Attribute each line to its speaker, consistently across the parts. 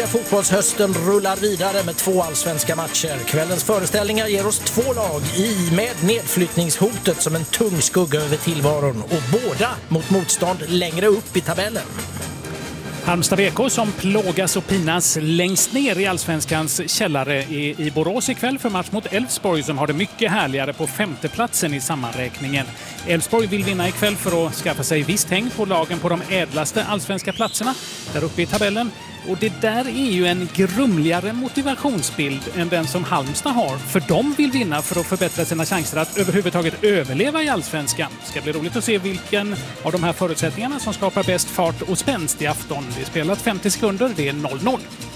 Speaker 1: allsvenska fotbollshösten rullar vidare med 2 allsvenska matcher. Kvällens föreställningar ger oss 2 lag med nedflyttningshotet som en tung skugga över tillvaron och båda mot motstånd längre upp i tabellen.
Speaker 2: Halmstad BK som plågas och pinas längst ner i allsvenskans källare i Borås ikväll för match mot Elfsborg som har det mycket härligare på 5:e platsen i sammanräkningen. Elfsborg vill vinna ikväll för att skaffa sig visst häng på lagen på de ädlaste allsvenska platserna där uppe i tabellen. Och det där är ju en grumligare motivationsbild än den som Halmstad har. För de vill vinna för att förbättra sina chanser att överhuvudtaget överleva i allsvenskan. Det ska bli roligt att se vilken av de här förutsättningarna som skapar bäst fart och spänst i afton. Det är spelat 50 sekunder, det är 0-0.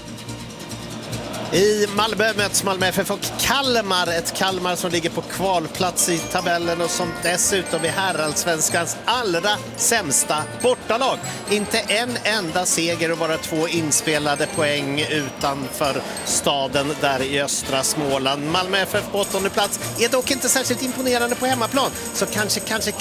Speaker 3: I Malmö möts Malmö FF och Kalmar. Ett Kalmar som ligger på kvalplats i tabellen och som dessutom är herrallsvenskans allra sämsta bortalag. Inte en enda seger och bara 2 inspelade poäng utanför staden där i östra Småland. Malmö FF på 8:e plats är dock inte särskilt imponerande på hemmaplan. Så kanske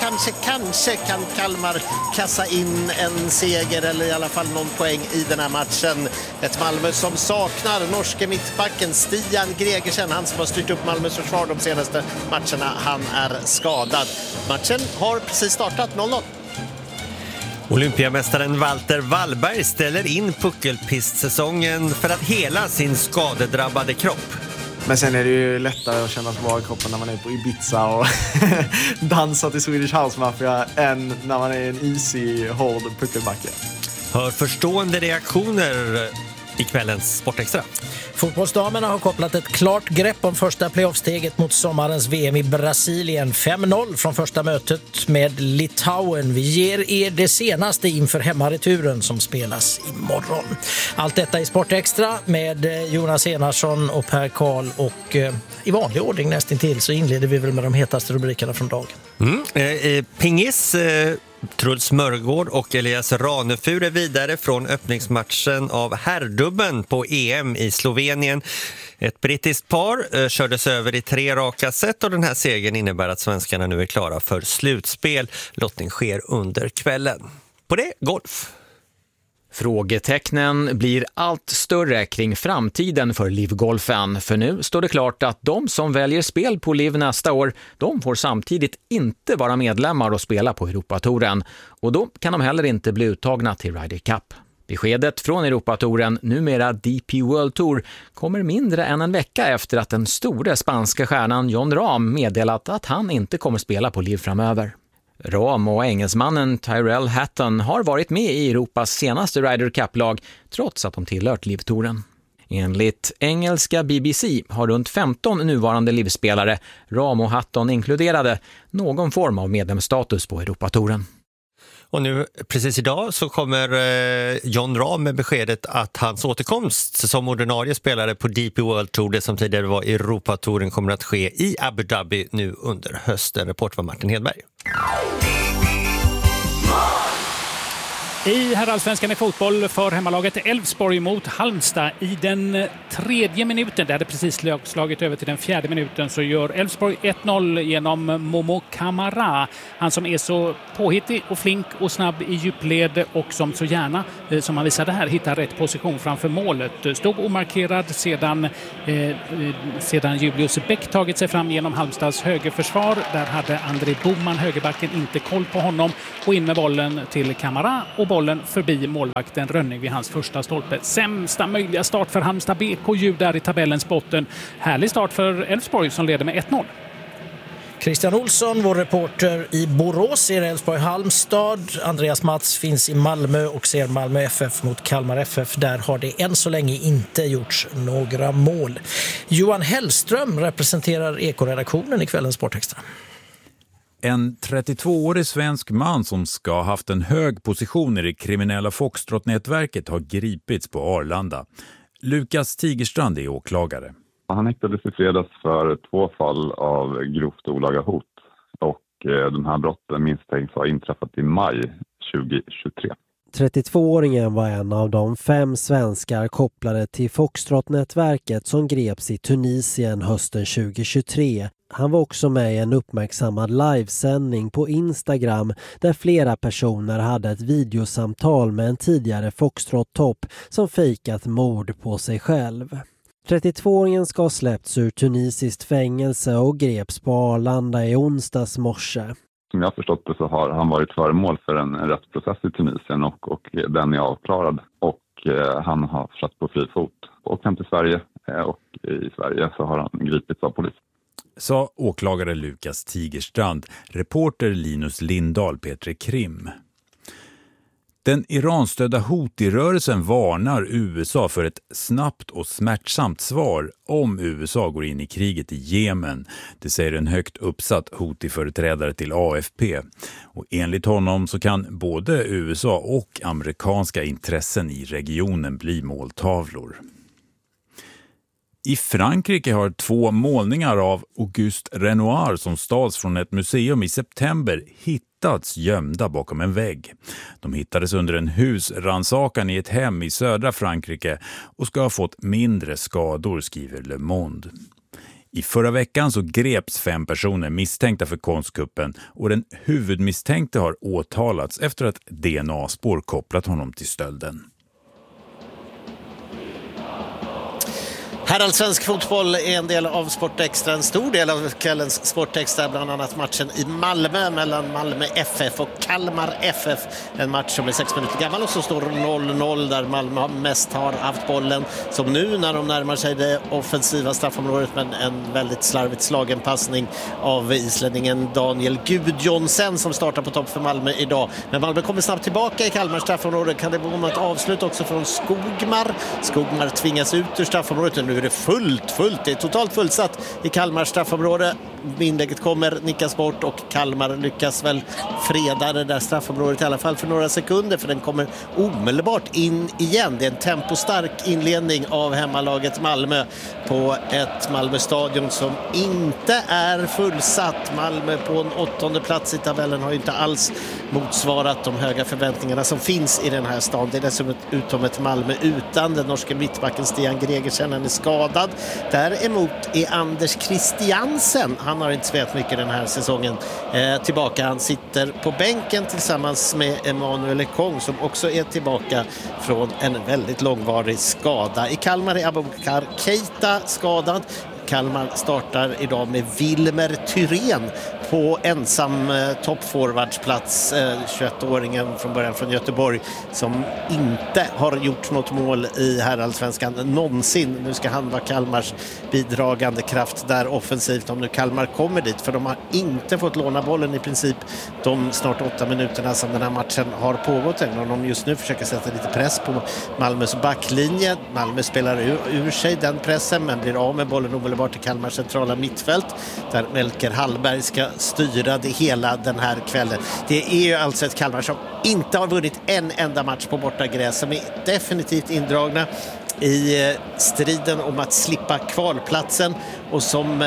Speaker 3: kan Kalmar kassa in en seger eller i alla fall någon poäng i den här matchen. Ett Malmö som saknar norske mittbacken Stian Gregersen, han som har styrt upp Malmös försvar de senaste matcherna, han är skadad. Matchen har precis startat 0-0.
Speaker 4: Olympiamästaren Walter Wallberg ställer in puckelpistsäsongen för att hela sin skadedrabbade kropp.
Speaker 5: Men sen är det ju lättare att känna sig bra i kroppen när man är på Ibiza och dansar till Swedish House Mafia än när man är i en easy, hård puckelbacke.
Speaker 4: Hör förstående reaktioner i kvällens Sportextra.
Speaker 1: Fotbollsdamerna har kopplat ett klart grepp om första playoffsteget mot sommarens VM i Brasilien. 5-0 från första mötet med Litauen. Vi ger er det senaste inför hemmareturen som spelas imorgon. Allt detta i Sportextra med Jonas Enarsson och Per Karl och i vanlig ordning nästintill så inleder vi väl med de hetaste rubrikerna från dagen.
Speaker 4: Pingis... Truls Mörgård och Elias Ranefur är vidare från öppningsmatchen av herrdubben på EM i Slovenien. Ett brittiskt par kördes över i 3 raka set och den här segern innebär att svenskarna nu är klara för slutspel. Lottning sker under kvällen. På det, golf.
Speaker 6: Frågetecknen blir allt större kring framtiden för LIV-golfen. För nu står det klart att de som väljer spel på LIV nästa år, de får samtidigt inte vara medlemmar och spela på Europatouren. Och då kan de heller inte bli uttagna till Ryder Cup. Beskedet från Europatouren, numera DP World Tour, kommer mindre än en vecka efter att den stora spanska stjärnan Jon Rahm meddelat att han inte kommer spela på LIV framöver. Rahm och engelsmannen Tyrell Hatton har varit med i Europas senaste Ryder Cup-lag trots att de tillhört LIV-touren. Enligt engelska BBC har runt 15 nuvarande LIV-spelare, Rahm och Hatton inkluderade, någon form av medlemsstatus på Europatouren.
Speaker 4: Och nu, precis idag, så kommer Jon Rahm med beskedet att hans återkomst som ordinarie spelare på DP World Tour, det som tidigare var Europatouren, kommer att ske i Abu Dhabi nu under hösten. Report var Martin Hedberg.
Speaker 2: I herrallsvenskan i fotboll för hemmalaget Elfsborg mot Halmstad i den 3:e minuten. Där det precis slagit över till den 4:e minuten så gör Elfsborg 1-0 genom Momo Kamara. Han som är så påhittig och flink och snabb i djupled och som så gärna, som han visade här, hittar rätt position framför målet. Stod omarkerad sedan Julius Bäck tagit sig fram genom Halmstads högerförsvar. Där hade André Boman, högerbacken, inte koll på honom och in med bollen till Kamara och bollen förbi målvakten Rönning vid hans första stolpe. Sämsta möjliga start för Halmstad BK ju där i tabellens botten. Härlig start för Elfsborg som leder med 1-0.
Speaker 1: Christian Olsson, vår reporter i Borås, ser Elfsborg-Halmstad. Andreas Mats finns i Malmö och ser Malmö FF mot Kalmar FF. Där har det än så länge inte gjorts några mål. Johan Hellström representerar Ekoredaktionen i kvällens Sportextra.
Speaker 7: En 32-årig svensk man som ska ha haft en hög position i det kriminella Foxtrot-nätverket har gripits på Arlanda. Lukas Tigerstrand är åklagare.
Speaker 8: Han häktades i fredags för 2 fall av grovt olaga hot och de här brotten misstänks ha inträffat i maj 2023.
Speaker 9: 32-åringen var en av de 5 svenskar kopplade till Foxtrot-nätverket som greps i Tunisien hösten 2023. Han var också med i en uppmärksammad livesändning på Instagram där flera personer hade ett videosamtal med en tidigare foxtrot-topp som fejkat mord på sig själv. 32-åringen ska ha släppts ur tunisiskt fängelse och greps på Arlanda i onsdags morse.
Speaker 8: Som jag har förstått det så har han varit föremål för en rättsprocess i Tunisien och den är avklarad. Och han har satt på fri fot och hem till Sverige och i Sverige så har han gripits av polis.
Speaker 7: Sa åklagare Lukas Tigerstrand, reporter Linus Lindahl, Petre Krim. Den Iranstödda Houthi-rörelsen varnar USA för ett snabbt och smärtsamt svar om USA går in i kriget i Jemen. Det säger en högt uppsatt Houthi-företrädare till AFP. Och enligt honom så kan både USA och amerikanska intressen i regionen bli måltavlor. I Frankrike har 2 målningar av Auguste Renoir som stals från ett museum i september hittats gömda bakom en vägg. De hittades under en husrannsakan i ett hem i södra Frankrike och ska ha fått mindre skador, skriver Le Monde. I förra veckan så greps 5 personer misstänkta för konstkuppen och den huvudmisstänkte har åtalats efter att DNA-spår kopplat honom till stölden.
Speaker 3: Herrallsvensk fotboll är en del av Sportextra, en stor del av kvällens Sportextra, bland annat matchen i Malmö mellan Malmö FF och Kalmar FF. En match som är 6 minuter gammal och så står 0-0 där Malmö mest har haft bollen. Som nu när de närmar sig det offensiva straffområdet, men en väldigt slarvigt slagen passning av islänningen Daniel Gudjonsen som startar på topp för Malmö idag. Men Malmö kommer snabbt tillbaka i Kalmar straffområde. Kan det vara ett avslut också från Skogmar? Skogmar tvingas ut ur straffområdet. Nu är det fullt. Det är totalt fullsatt i Kalmar straffområde. Inlägget kommer, nickas bort och Kalmar lyckas väl freda det där straffområdet i alla fall för några sekunder, för den kommer omedelbart in igen. Det är en tempostark inledning av hemmalaget Malmö på ett Malmö-stadion som inte är fullsatt. Malmö på en 8:e plats i tabellen har ju inte alls motsvarat de höga förväntningarna som finns i den här staden. Det är dessutom ett Malmö utan den norska mittbacken Stian Gregersen, han är skadad. Däremot är Anders Christiansen, han har inte spelat mycket den här säsongen, tillbaka. Han sitter på bänken tillsammans med Emmanuel Ekong som också är tillbaka från en väldigt långvarig skada. I Kalmar är Abubakar Keita skadad. Kalmar startar idag med Wilmer Thyrén på ensam toppforwardsplats, 21-åringen från början från Göteborg som inte har gjort något mål i herrallsvenskan någonsin. Nu ska han vara Kalmars bidragande kraft där offensivt om nu Kalmar kommer dit, för de har inte fått låna bollen i princip de snart 8 minuterna som den här matchen har pågått, även om de just nu försöker sätta lite press på Malmös backlinje. Malmö spelar ur sig den pressen men blir av med bollen omedelbart i Kalmars centrala mittfält där Melker Hallberg ska styra det hela den här kvällen. Det är ju alltså ett Kalmar som inte har vunnit en enda match på bortagräs, som är definitivt indragna i striden om att slippa kvalplatsen, och som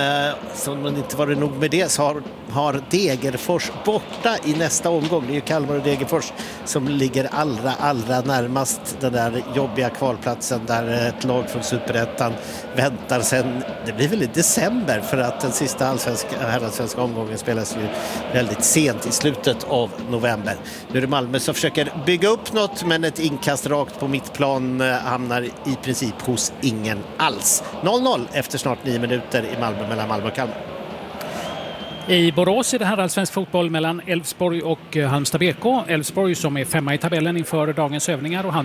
Speaker 3: inte var det nog med det så har Degerfors borta i nästa omgång. Det är ju Kalmar och Degerfors som ligger allra närmast den där jobbiga kvalplatsen där ett lag från Superettan väntar sen, det blir väl i december, för att den sista herrallsvenska omgången spelas ju väldigt sent i slutet av november. Nu är det Malmö som försöker bygga upp något, men ett inkast rakt på mittplan hamnar i princip hos ingen alls. 0-0 efter snart 9 minuter i Malmö mellan Malmö och Kalmar.
Speaker 2: I Borås är det här allsvensk fotboll mellan Elfsborg och Halmstad BK. Elfsborg som är 5:a i tabellen inför dagens övningar och